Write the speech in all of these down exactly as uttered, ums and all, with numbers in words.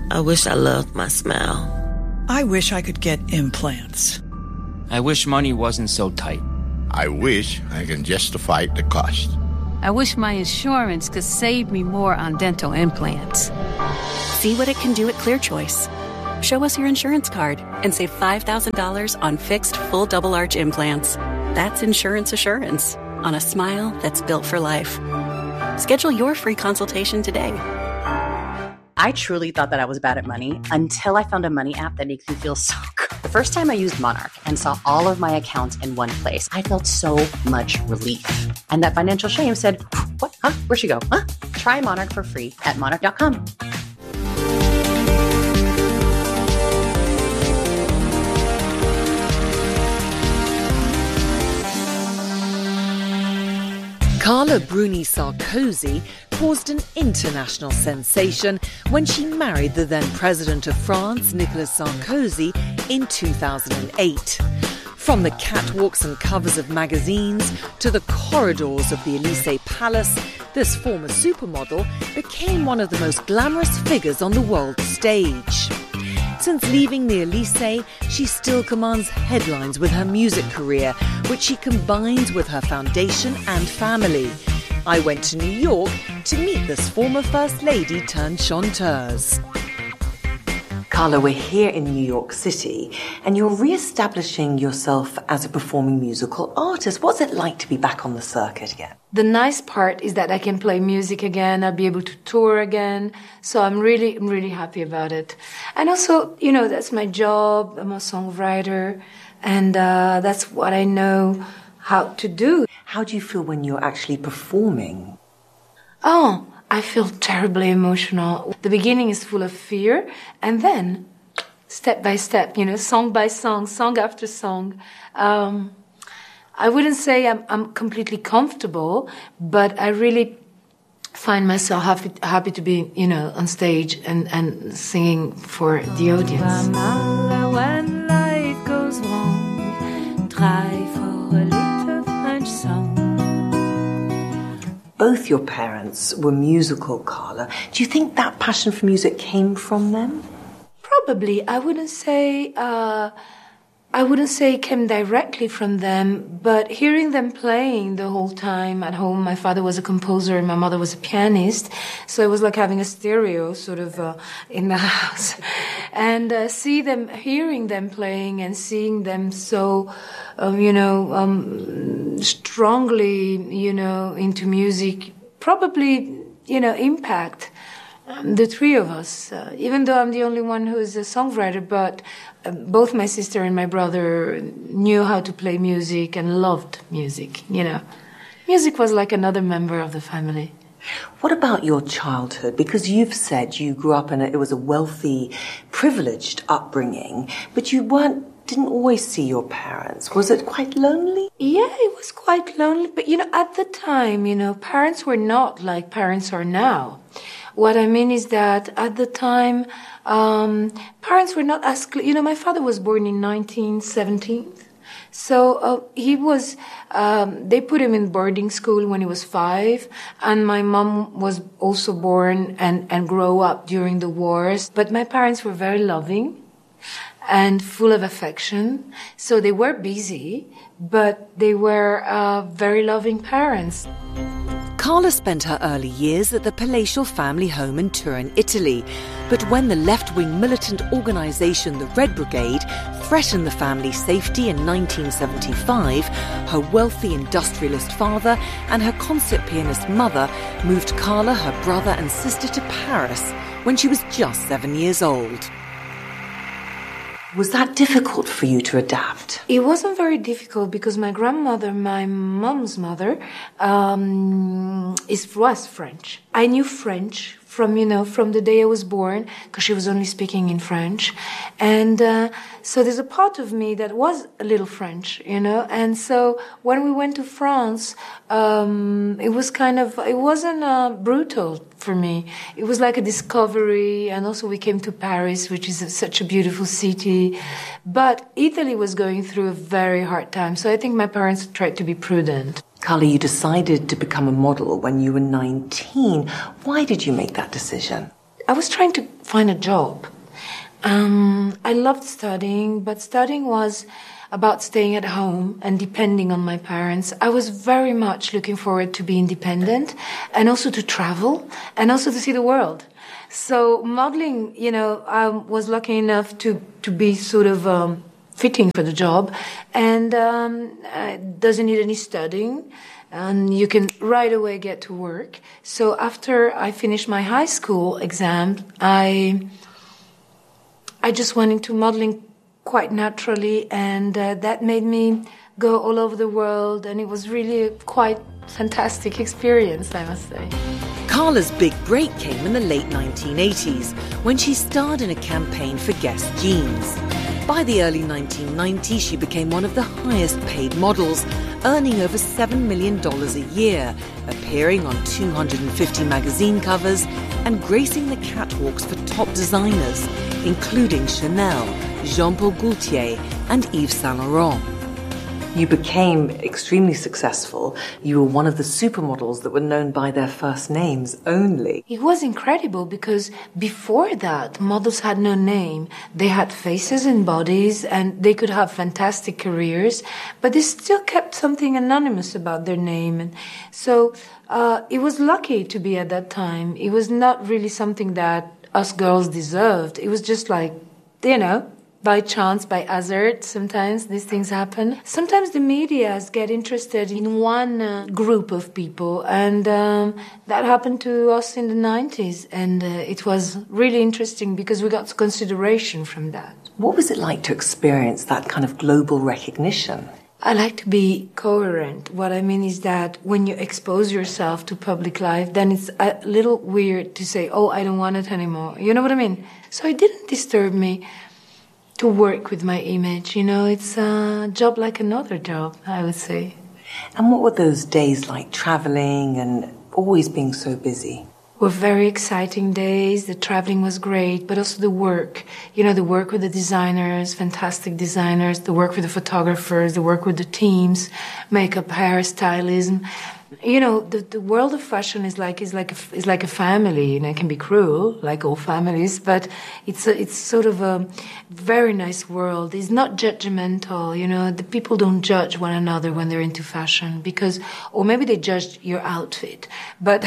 I wish I loved my smile. I wish I could get implants. I wish money wasn't so tight. I wish I can justify the cost. I wish my insurance could save me more on dental implants. See what it can do at ClearChoice. Show us your insurance card and save five thousand dollars on fixed full double arch implants. That's insurance assurance on a smile that's built for life. Schedule your free consultation today. I truly thought that I was bad at money until I found a money app that makes me feel so good. The first time I used Monarch and saw all of my accounts in one place, I felt so much relief. And that financial shame said, what? Huh? Where'd she go? Huh? Try Monarch for free at monarch dot com. Carla Bruni Sarkozy caused an international sensation when she married the then president of France, Nicolas Sarkozy, in two thousand eight. From the catwalks and covers of magazines to the corridors of the Élysée Palace, this former supermodel became one of the most glamorous figures on the world stage. Since leaving the Élysée, she still commands headlines with her music career, which she combines with her foundation and family. I went to New York to meet this former First Lady turned chanteuse. Carla, we're here in New York City, and you're re-establishing yourself as a performing musical artist. What's it like to be back on the circuit again? The nice part is that I can play music again. I'll be able to tour again. So I'm really, I'm really happy about it. And also, you know, that's my job. I'm a songwriter, and uh, that's what I know how to do. How do you feel when you're actually performing? Oh, I feel terribly emotional. The beginning is full of fear, and then step by step, you know, song by song, song after song. Um, I wouldn't say I'm, I'm completely comfortable, but I really find myself happy, happy to be, you know, on stage and, and singing for the audience. When life goes wrong, try for a little French song. Both your parents were musical, Carla. Do you think that passion for music came from them? Probably. I wouldn't say uh, I wouldn't say it came directly from them, but hearing them playing the whole time at home. My father was a composer and my mother was a pianist, so it was like having a stereo sort of uh, in the house. And uh, see them, hearing them playing and seeing them so, um, you know, um, strongly, you know, into music, probably, you know, impact um, the three of us. Uh, even though I'm the only one who's a songwriter, but uh, both my sister and my brother knew how to play music and loved music, you know. Music was like another member of the family. What about your childhood? Because you've said you grew up in a, it was a wealthy, privileged upbringing, but you weren't, didn't always see your parents. Was it quite lonely? Yeah, it was quite lonely. But, you know, at the time, you know, parents were not like parents are now. What I mean is that at the time, um, parents were not as, you know, my father was born in nineteen seventeen. So uh, he was, um, they put him in boarding school when he was five, and my mom was also born and, and grew up during the wars. But my parents were very loving and full of affection. So they were busy, but they were uh, very loving parents. Carla spent her early years at the palatial family home in Turin, Italy. But when the left-wing militant organisation, the Red Brigade, threatened the family's safety in nineteen seventy-five, her wealthy industrialist father and her concert pianist mother moved Carla, her brother and sister to Paris when she was just seven years old. Was that difficult for you to adapt? It wasn't very difficult because my grandmother, my mom's mother, um, is was French. I knew French from, you know, from the day I was born because she was only speaking in French. And uh, so there's a part of me that was a little French, you know. And so when we went to France, um, it was kind of, it wasn't uh, brutal for me. It was like a discovery, and also we came to Paris, which is a, such a beautiful city. But Italy was going through a very hard time, so I think my parents tried to be prudent. Carla, you decided to become a model when you were nineteen. Why did you make that decision? I was trying to find a job. Um, I loved studying, but studying was about staying at home and depending on my parents. I was very much looking forward to be independent and also to travel and also to see the world. So modeling, you know, I was lucky enough to, to be sort of um, fitting for the job, and um, it doesn't need any studying, and you can right away get to work. So after I finished my high school exam, I I just went into modeling quite naturally, and uh, that made me go all over the world, and it was really a quite fantastic experience, I must say. Carla's big break came in the late nineteen eighties when she starred in a campaign for Guess Jeans. By the early nineteen nineties, she became one of the highest paid models, earning over seven million dollars a year, appearing on two hundred fifty magazine covers and gracing the catwalks for top designers, including Chanel, Jean-Paul Gaultier and Yves Saint Laurent. You became extremely successful. You were one of the supermodels that were known by their first names only. It was incredible because before that, models had no name. They had faces and bodies, and they could have fantastic careers, but they still kept something anonymous about their name. And so uh, it was lucky to be at that time. It was not really something that us girls deserved. It was just like, you know, by chance, by hazard, sometimes these things happen. Sometimes the media get interested in one uh, group of people, and um, that happened to us in the nineties, and uh, it was really interesting because we got consideration from that. What was it like to experience that kind of global recognition? I like to be coherent. What I mean is that when you expose yourself to public life, then it's a little weird to say, oh, I don't want it anymore. You know what I mean? So it didn't disturb me to work with my image. You know, it's a job like another job, I would say. And what were those days like, traveling and always being so busy? Were very exciting days. The traveling was great, but also the work. You know, the work with the designers, fantastic designers, the work with the photographers, the work with the teams, makeup, hairstylism. You know, the, the world of fashion is like is like a, is like a family. You know, it can be cruel, like all families, but it's a, it's sort of a very nice world. It's not judgmental. You know, the people don't judge one another when they're into fashion because, or maybe they judge your outfit, but.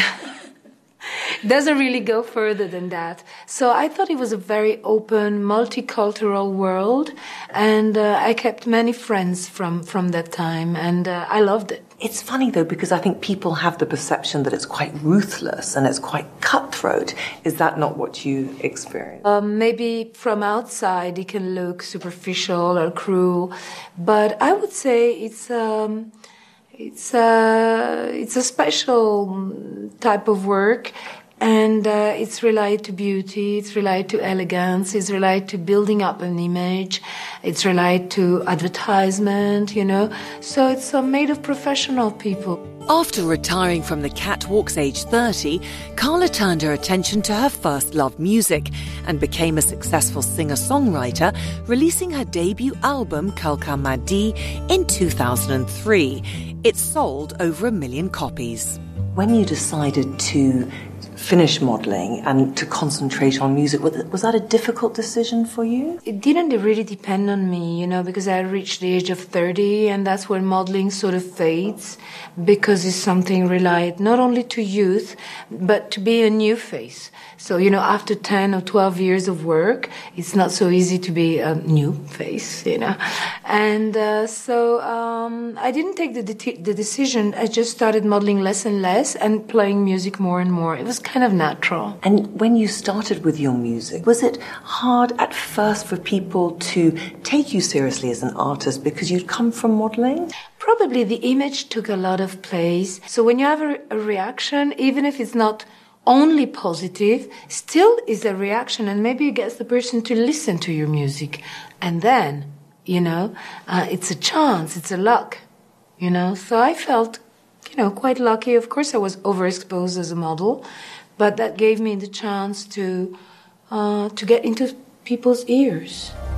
Doesn't really go further than that. So I thought it was a very open, multicultural world, and uh, I kept many friends from, from that time, and uh, I loved it. It's funny, though, because I think people have the perception that it's quite ruthless and it's quite cutthroat. Is that not what you experienced? Um, maybe from outside it can look superficial or cruel, but I would say it's... Um, It's a, it's a special type of work, and uh, it's related to beauty, it's related to elegance, it's related to building up an image, it's related to advertisement, you know. So it's uh, made of professional people. After retiring from the catwalks aged thirty, Carla turned her attention to her first love, music, and became a successful singer-songwriter, releasing her debut album, Quelqu'un m'a dit, in two thousand three. It sold over a million copies. When you decided to finish modelling and to concentrate on music, was that a difficult decision for you? It didn't really depend on me, you know, because I reached the age of thirty, and that's when modeling sort of fades, because it's something related not only to youth, but to be a new face. So, you know, after ten or twelve years of work, it's not so easy to be a new face, you know. And uh, so um, I didn't take the, de- the decision. I just started modeling less and less and playing music more and more. It was kind of natural. And when you started with your music, was it hard at first for people to take you seriously as an artist because you'd come from modeling? Probably the image took a lot of place. So when you have a, a reaction, even if it's not only positive, still is a reaction, and maybe it gets the person to listen to your music. And then, you know, uh, it's a chance, it's a luck, you know. So I felt, you know, quite lucky. Of course, I was overexposed as a model, but that gave me the chance to uh, to get into people's ears.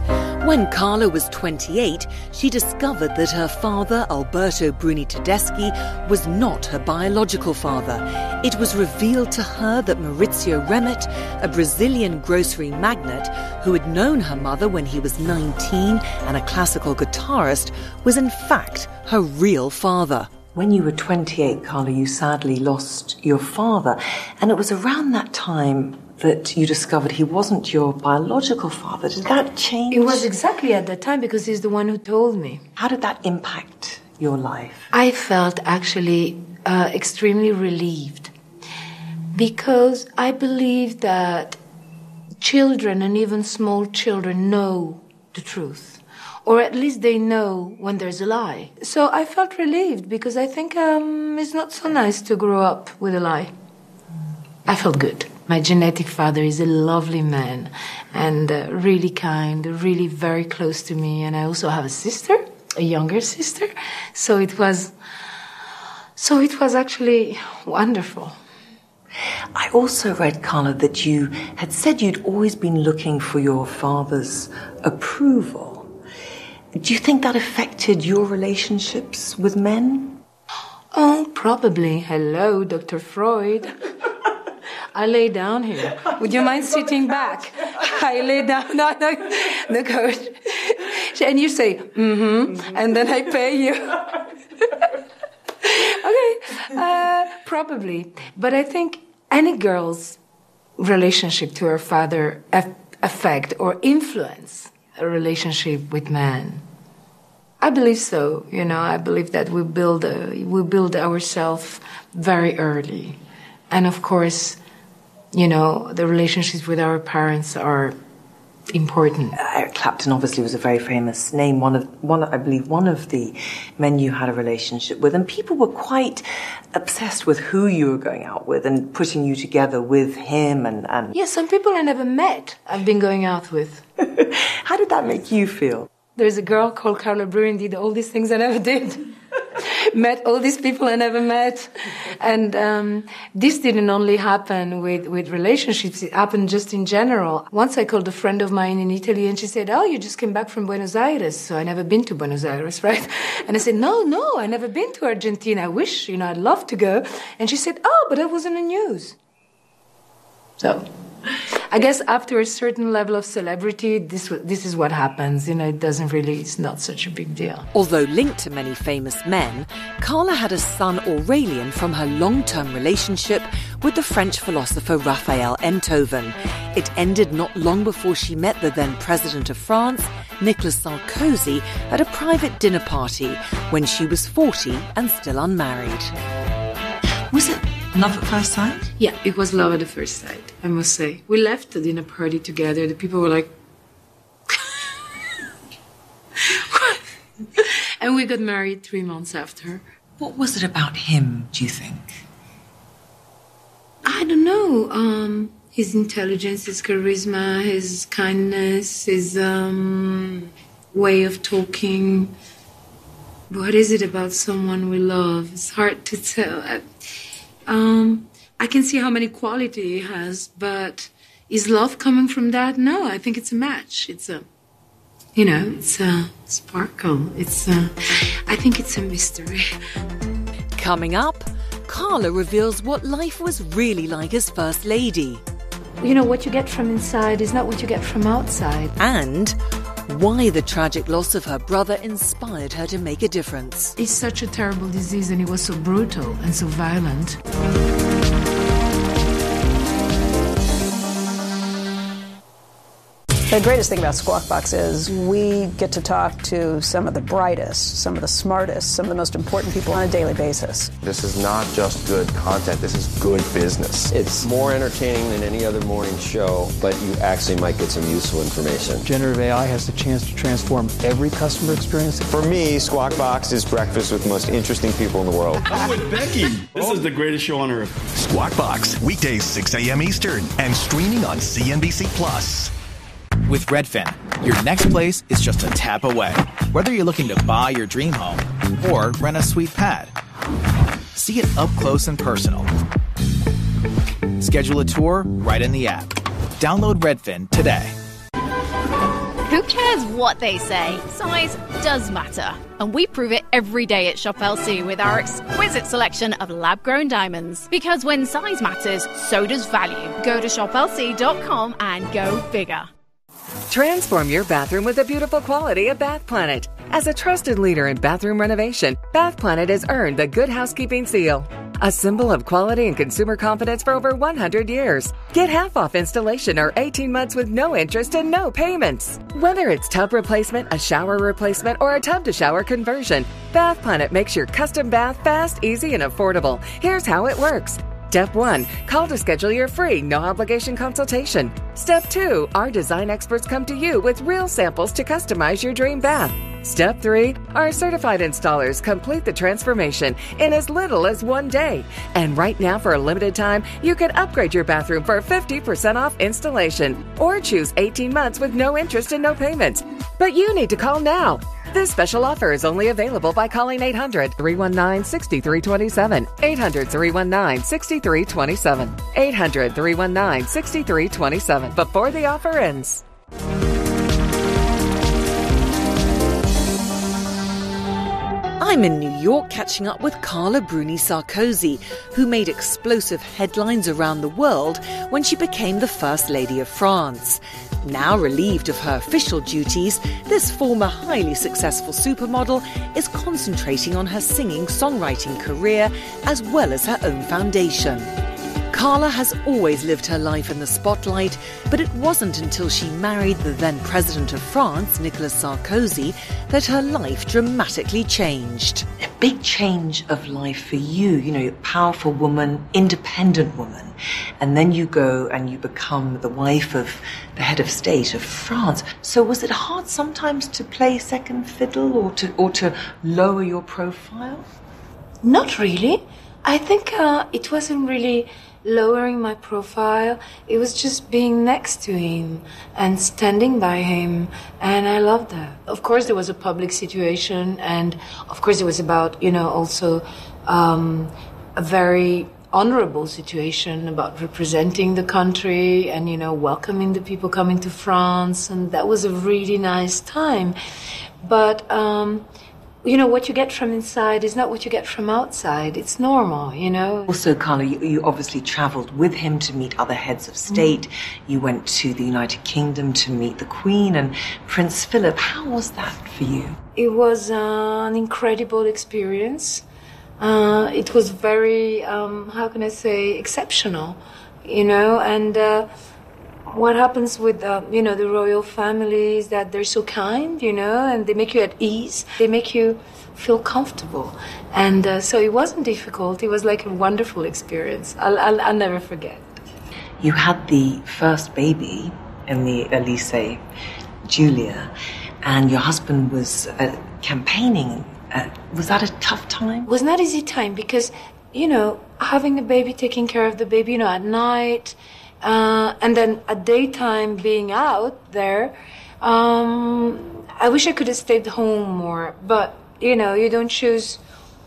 When Carla was twenty-eight, she discovered that her father, Alberto Bruni Tedeschi, was not her biological father. It was revealed to her that Maurizio Remet, a Brazilian grocery magnate who had known her mother when he was nineteen and a classical guitarist, was in fact her real father. When you were twenty-eight, Carla, you sadly lost your father. And it was around that time that you discovered he wasn't your biological father. Did that change? It was exactly at that time because he's the one who told me. How did that impact your life? I felt actually uh, extremely relieved because I believe that children and even small children know the truth. Or at least they know when there's a lie. So I felt relieved because I think um, it's not so nice to grow up with a lie. I felt good. My genetic father is a lovely man and uh, really kind, really very close to me. And I also have a sister, a younger sister. So it was, so it was actually wonderful. I also read, Carla, that you had said you'd always been looking for your father's approval. Do you think that affected your relationships with men? Oh, probably. Hello, Doctor Freud. I lay down here. Would you mind sitting back? I lay down. No, no, no, coach. And you say, mm-hmm, and then I pay you. Okay, uh, probably. But I think any girl's relationship to her father affect or influence a relationship with man. I believe so. You know, I believe that we build a, we build ourselves very early, and of course, you know, the relationships with our parents are important. Eric Clapton obviously was a very famous name. One of one, I believe, one of the men you had a relationship with, and people were quite obsessed with who you were going out with and putting you together with him. And, and yeah, some people I never met I've been going out with. How did that make you feel? There's a girl called Carla Bruni did all these things I never did. Met all these people I never met. And um, this didn't only happen with, with relationships, it happened just in general. Once I called a friend of mine in Italy and she said, oh, you just came back from Buenos Aires. So I never been to Buenos Aires, right? And I said, no, no, I never been to Argentina. I wish, you know, I'd love to go. And she said, oh, but that was in the news. So I guess after a certain level of celebrity, this this is what happens. You know, it doesn't really, it's not such a big deal. Although linked to many famous men, Carla had a son, Aurélien, from her long-term relationship with the French philosopher Raphael Enthoven. It ended not long before she met the then president of France, Nicolas Sarkozy, at a private dinner party when she was forty and still unmarried. Was it love at first sight? Yeah, it was love at the first sight, I must say. We left the dinner party together. The people were like... And we got married three months after. What was it about him, do you think? I don't know. Um, his intelligence, his charisma, his kindness, his um, way of talking. What is it about someone we love? It's hard to tell. I, um, I can see how many quality he has, but is love coming from that? No, I think it's a match. It's a, you know, it's a sparkle. It's a, I think it's a mystery. Coming up, Carla reveals what life was really like as First Lady. You know, what you get from inside is not what you get from outside. And why the tragic loss of her brother inspired her to make a difference. It's such a terrible disease and it was so brutal and so violent. The greatest thing about Squawk Box is we get to talk to some of the brightest, some of the smartest, some of the most important people on a daily basis. This is not just good content, this is good business. It's more entertaining than any other morning show, but you actually might get some useful information. Generative A I has the chance to transform every customer experience. For me, Squawk Box is breakfast with the most interesting people in the world. I'm with Becky. This is the greatest show on earth. Squawk Box, weekdays six a.m. Eastern and streaming on C N B C Plus. With Redfin, your next place is just a tap away. Whether you're looking to buy your dream home or rent a sweet pad, see it up close and personal. Schedule a tour right in the app. Download Redfin today. Who cares what they say? Size does matter. And we prove it every day at Shop L C with our exquisite selection of lab-grown diamonds. Because when size matters, so does value. Go to shop L C dot com and go bigger. Transform your bathroom with the beautiful quality of Bath Planet. As a trusted leader in bathroom renovation, Bath Planet has earned the Good Housekeeping seal, a symbol of quality and consumer confidence for over one hundred years. Get half off installation or eighteen months with no interest and no payments. Whether it's tub replacement, a shower replacement, or a tub-to-shower conversion, Bath Planet makes your custom bath fast, easy, and affordable. Here's how it works. Step one, call to schedule your free, no-obligation consultation. Step two, our design experts come to you with real samples to customize your dream bath. Step three, our certified installers complete the transformation in as little as one day. And right now, for a limited time, you can upgrade your bathroom for fifty percent off installation or choose eighteen months with no interest and no payments. But you need to call now. This special offer is only available by calling eight hundred, three one nine, six three two seven, eight hundred, three one nine, six three two seven, eight hundred, three one nine, six three two seven before the offer ends. I'm in New York catching up with Carla Bruni Sarkozy, who made explosive headlines around the world when she became the First Lady of France. Now relieved of her official duties, this former highly successful supermodel is concentrating on her singing-songwriting career as well as her own foundation. Carla has always lived her life in the spotlight, but it wasn't until she married the then President of France, Nicolas Sarkozy, that her life dramatically changed. A big change of life for you, you know, a powerful woman, independent woman, and then you go and you become the wife of the head of state of France. So was it hard sometimes to play second fiddle or to or to lower your profile? Not really. I think uh, it wasn't really lowering my profile. It was just being next to him and standing by him, and I loved that. Of course, there was a public situation, and of course, it was about, you know, also um, a very honorable situation about representing the country and, you know, welcoming the people coming to France, and that was a really nice time. But um, you know, what you get from inside is not what you get from outside. It's normal, you know. Also, Carla, you, you obviously travelled with him to meet other heads of state. Mm. You went to the United Kingdom to meet the Queen and Prince Philip. How was that for you? It was uh, an incredible experience. Uh, it was very, um, how can I say, exceptional, you know, and uh, what happens with, uh, you know, the royal family is that they're so kind, you know, and they make you at ease. They make you feel comfortable. And uh, so it wasn't difficult. It was like a wonderful experience. I'll, I'll, I'll never forget. You had the first baby in the Elysee, Julia, and your husband was uh, campaigning. Uh, was that a tough time? It was not an easy time because, you know, having a baby, taking care of the baby, you know, at night, Uh, and then at daytime being out there, um, I wish I could have stayed home more. But, you know, you don't choose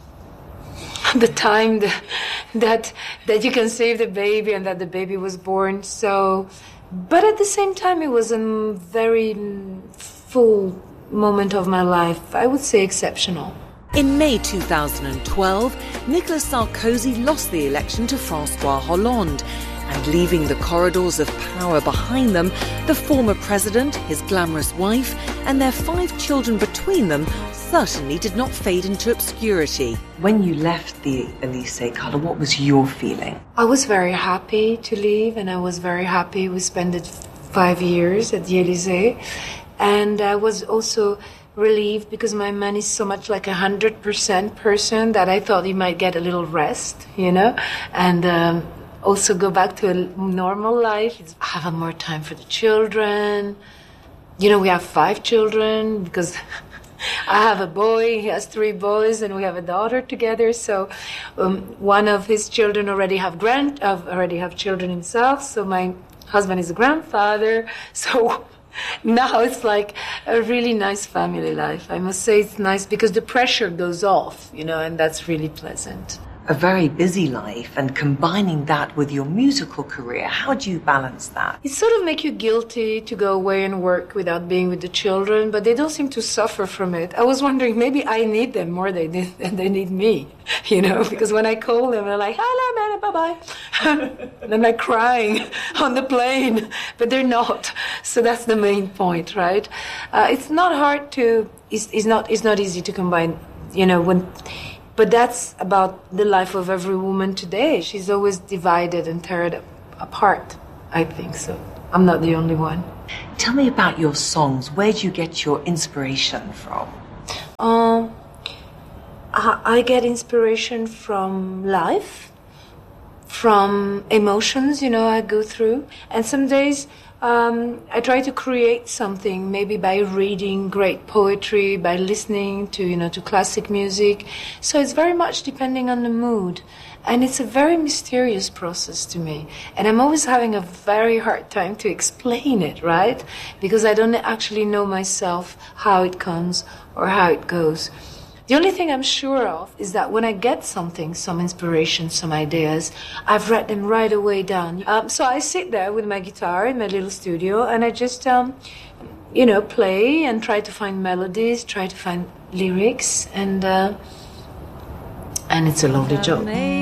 the time that, that that you can save the baby and that the baby was born. So, but at the same time, it was a very full moment of my life. I would say exceptional. In May two thousand twelve, Nicolas Sarkozy lost the election to François Hollande. And leaving the corridors of power behind them, the former president, his glamorous wife, and their five children between them certainly did not fade into obscurity. When you left the Elysee, Carla, what was your feeling? I was very happy to leave, and I was very happy we spent it five years at the Elysee. And I was also relieved because my man is so much like a hundred percent person that I thought he might get a little rest, you know, and um, also go back to a normal life. Have more time for the children. You know, we have five children because I have a boy, he has three boys, and we have a daughter together. So um, one of his children already have grand, uh, already have children himself. So my husband is a grandfather. So now it's like a really nice family life. I must say it's nice because the pressure goes off, you know, and that's really pleasant. a very busy life and combining that with your musical career. How do you balance that? It sort of makes you guilty to go away and work without being with the children, but they don't seem to suffer from it. I was wondering, maybe I need them more than they, than they need me, you know, because when I call them, they're like, hello, man, bye-bye. And I'm like crying on the plane, but they're not. So that's the main point, right? Uh, it's not hard to, it's, it's, not, it's not easy to combine, you know, when... But that's about the life of every woman today. She's always divided and teared apart, I think so. I'm not the only one. Tell me about your songs. Where do you get your inspiration from? Um, I, I get inspiration from life, from emotions, you know, I go through. And some days um, I try to create something, maybe by reading great poetry, by listening to, you know, to classic music. So it's very much depending on the mood. And it's a very mysterious process to me. And I'm always having a very hard time to explain it, right? Because I don't actually know myself how it comes or how it goes. The only thing I'm sure of is that when I get something, some inspiration, some ideas, I've written them right away down. Um, so I sit there with my guitar in my little studio and I just, um, you know, play and try to find melodies, try to find lyrics, and uh, and it's a lovely job.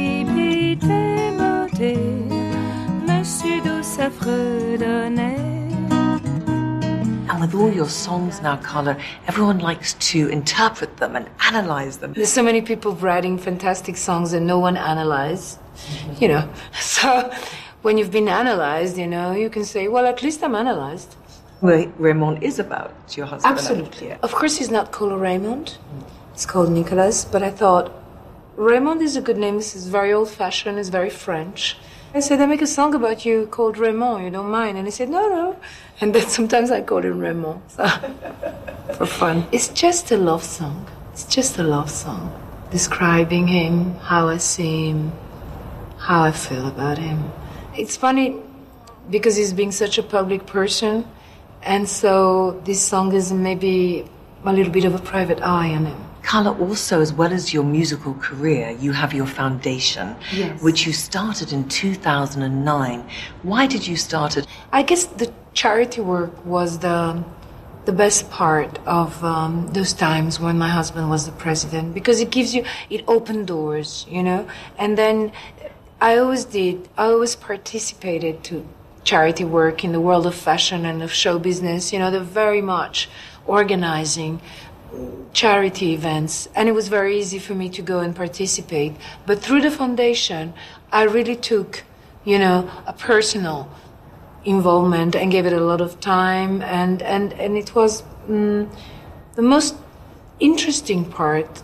And with all your songs now, Carla, everyone likes to interpret them and analyze them. There's so many people writing fantastic songs and no one analyzes, mm-hmm. you know. So when you've been analyzed, you know, you can say, well, at least I'm analyzed. Well, Raymond is about your husband. Absolutely. Of course, he's not called Raymond. It's called Nicolas. But I thought, Raymond is a good name. This is very old-fashioned. It's very French. I said, I make a song about you called Raymond, you don't mind? And he said, no, no. And then sometimes I call him Raymond, so for fun. It's just a love song. It's just a love song. Describing him, how I see him, how I feel about him. It's funny because he's being such a public person, and so this song is maybe a little bit of a private eye on him. Carla, also, as well as your musical career, you have your foundation, yes. which you started in two thousand nine. Why did you start it? I guess the charity work was the the best part of um, those times when my husband was the president, because it gives you, it opened doors, you know. And then I always did, I always participated to charity work in the world of fashion and of show business. You know, they're very much organizing charity events, and it was very easy for me to go and participate. But through the foundation, I really took, you know, a personal involvement and gave it a lot of time, and, and, and it was mm, the most interesting part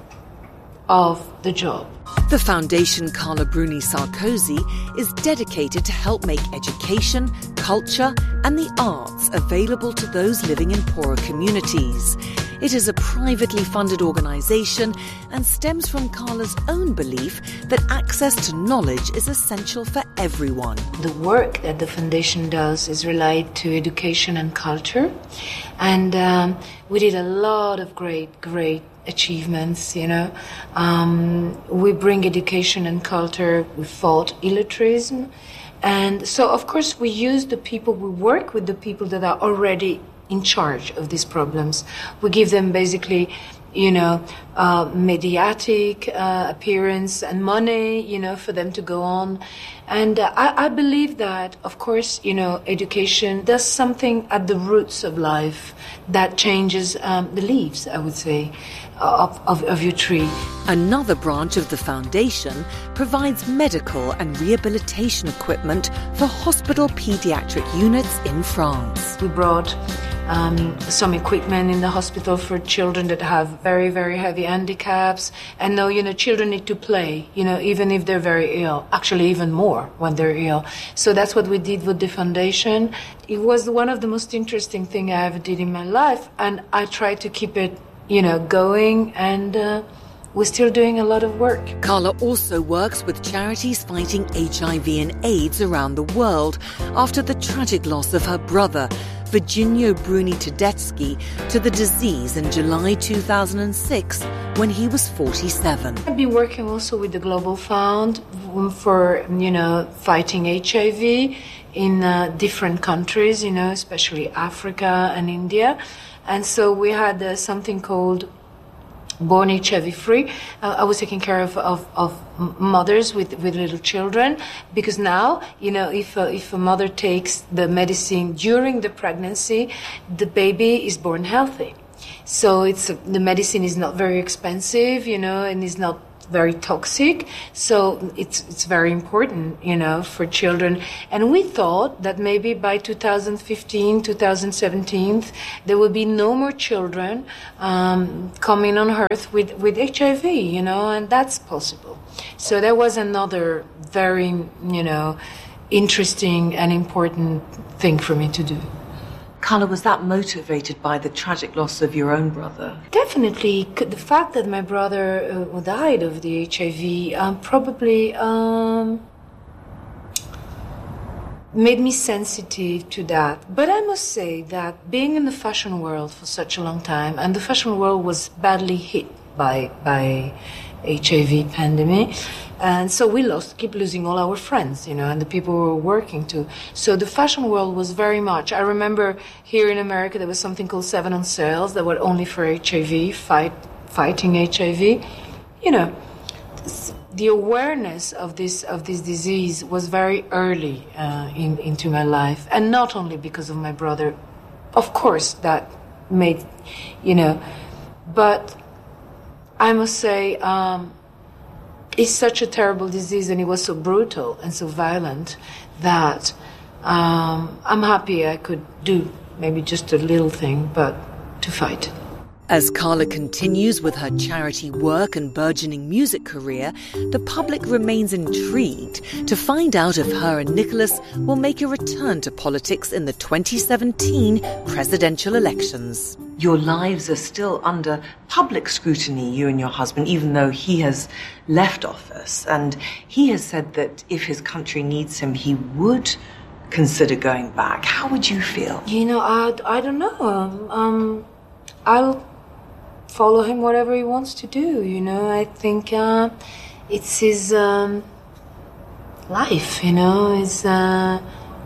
of the job. The foundation Carla Bruni Sarkozy is dedicated to help make education, culture and the arts available to those living in poorer communities. It is a privately funded organisation and stems from Carla's own belief that access to knowledge is essential for everyone. The work that the foundation does is related to education and culture, and um, we did a lot of great, great achievements, you know. Um, we bring education and culture, we fought illettrism, and so of course we use the people, we work with the people that are already in charge of these problems. We give them basically, you know, uh, mediatic uh, appearance and money, you know, for them to go on. And uh, I, I believe that, of course, you know, education does something at the roots of life that changes um, the leaves, I would say, of, of, of your tree. Another branch of the foundation provides medical and rehabilitation equipment for hospital paediatric units in France. We brought Um, some equipment in the hospital for children that have very, very heavy handicaps. And now, you know, children need to play, you know, even if they're very ill. Actually, even more when they're ill. So that's what we did with the foundation. It was one of the most interesting things I ever did in my life. And I tried to keep it, you know, going and uh, we're still doing a lot of work. Carla also works with charities fighting H I V and AIDS around the world after the tragic loss of her brother, Virginio Bruni Tedeschi, to the disease in July two thousand six when he was forty-seven. I've been working also with the Global Fund for, you know, fighting H I V in uh, different countries, you know, especially Africa and India. And so we had uh, something called Born H I V Free. Uh, I was taking care of, of, of mothers with, with little children, because now, you know, if a, if a mother takes the medicine during the pregnancy, the baby is born healthy. So it's the medicine is not very expensive, you know, and is not very toxic. So it's it's very important, you know, for children. And we thought that maybe by two thousand fifteen, two thousand seventeen, there will be no more children um, coming on Earth with, with H I V, you know, and that's possible. So that was another very, you know, interesting and important thing for me to do. Carla, was that motivated by the tragic loss of your own brother? Definitely. The fact that my brother uh, died of the H I V um, probably um, made me sensitive to that. But I must say that being in the fashion world for such a long time, and the fashion world was badly hit by by H I V pandemic, and so we lost, keep losing all our friends, you know, and the people we were working to. So the fashion world was very much, I remember here in America there was something called Seven on Sales that were only for H I V, fight, fighting H I V. You know, the awareness of this of this disease was very early uh, in, into my life, and not only because of my brother. Of course, that made, you know, but I must say, um, it's such a terrible disease, and it was so brutal and so violent that um, I'm happy I could do maybe just a little thing, but to fight. As Carla continues with her charity work and burgeoning music career, the public remains intrigued to find out if her and Nicholas will make a return to politics in the twenty seventeen presidential elections. Your lives are still under public scrutiny, you and your husband, even though he has left office. And he has said that if his country needs him, he would consider going back. How would you feel? You know, I, I don't know. Um, um, I'll follow him whatever he wants to do, you know. I think uh, it's his um, life, you know. It's, uh,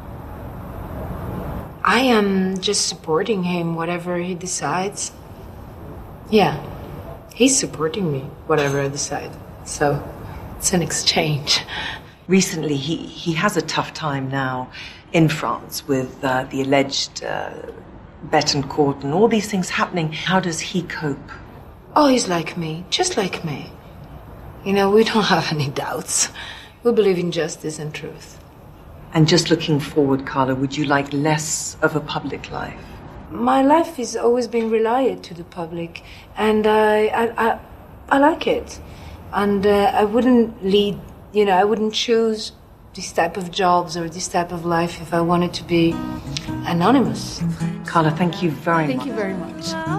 I am just supporting him, whatever he decides. Yeah, he's supporting me, whatever I decide. So it's an exchange. Recently, he, he has a tough time now in France with uh, the alleged uh, Betancourt and all these things happening. How does he cope? Oh, he's like me, just like me. You know, we don't have any doubts. We believe in justice and truth. And just looking forward, Carla, would you like less of a public life? My life has always been reliant to the public, and I, I, I, I like it. And uh, I wouldn't lead, you know, I wouldn't choose this type of jobs or this type of life if I wanted to be anonymous. Carla, thank you very thank much. Thank you very much.